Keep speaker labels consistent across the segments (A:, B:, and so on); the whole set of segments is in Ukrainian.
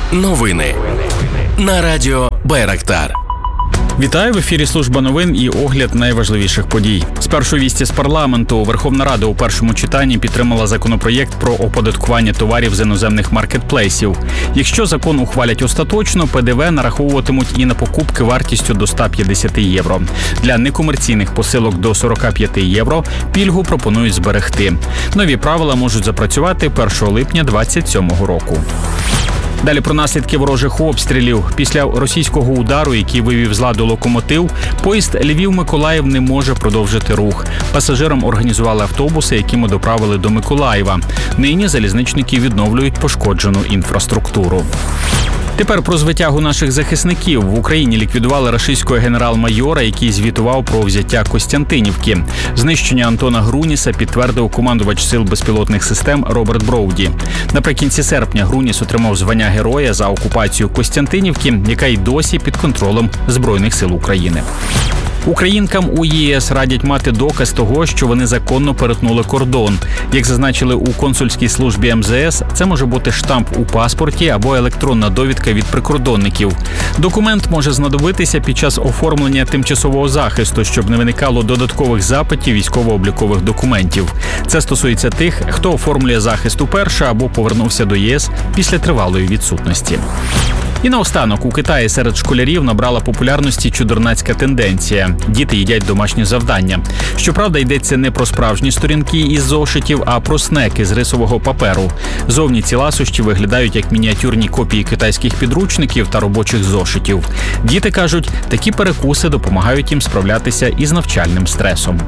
A: Новини на радіо Байрактар.
B: Вітаю, в ефірі служба новин і огляд найважливіших подій. Спершу вісті з парламенту. Верховна Рада у першому читанні підтримала законопроєкт про оподаткування товарів з іноземних маркетплейсів. Якщо закон ухвалять остаточно, ПДВ нараховуватимуть і на покупки вартістю до 150 євро. Для некомерційних посилок до 45 євро пільгу пропонують зберегти. Нові правила можуть запрацювати 1 липня 2027 року. Далі про наслідки ворожих обстрілів. Після російського удару, який вивів з ладу локомотив, поїзд Львів-Миколаїв не може продовжити рух. Пасажирам організували автобуси, якими доправили до Миколаєва. Нині залізничники відновлюють пошкоджену інфраструктуру. Тепер про звитягу наших захисників. В Україні ліквідували рашистського генерал-майора, який звітував про взяття Костянтинівки. Знищення Антона Груніса підтвердив командувач сил безпілотних систем Роберт Броуді. Наприкінці серпня Груніс отримав звання героя за окупацію Костянтинівки, яка й досі під контролем Збройних сил України. Українкам у ЄС радять мати доказ того, що вони законно перетнули кордон. Як зазначили у консульській службі МЗС, це може бути штамп у паспорті або електронна довідка від прикордонників. Документ може знадобитися під час оформлення тимчасового захисту, щоб не виникало додаткових запитів військово-облікових документів. Це стосується тих, хто оформлює захист уперше або повернувся до ЄС після тривалої відсутності. І наостанок, у Китаї серед школярів набрала популярності чудернацька тенденція. Діти їдять домашні завдання. Щоправда, йдеться не про справжні сторінки із зошитів, а про снеки з рисового паперу. Зовні ці ласощі виглядають як мініатюрні копії китайських підручників та робочих зошитів. Діти кажуть, такі перекуси допомагають їм справлятися із навчальним стресом.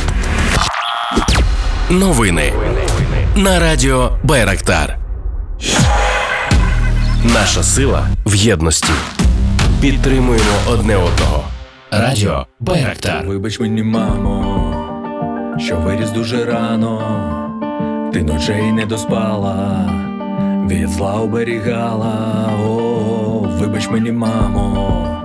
A: Новини на радіо Байрактар. Наша сила в єдності. Підтримуємо одне одного. Радіо Байрактар.
C: Вибач мені, мамо, що виріс дуже рано. Ти ночей не доспала, від зла оберігала. О, вибач мені, мамо,